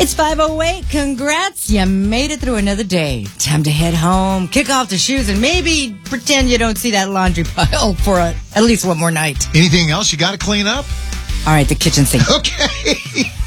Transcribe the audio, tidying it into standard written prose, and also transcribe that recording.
It's 5:08. Congrats. You made it through another day. Time to head home, kick off the shoes, and maybe pretend you don't see that laundry pile for at least one more night. Anything else you got to clean up? All right, the kitchen sink. Okay.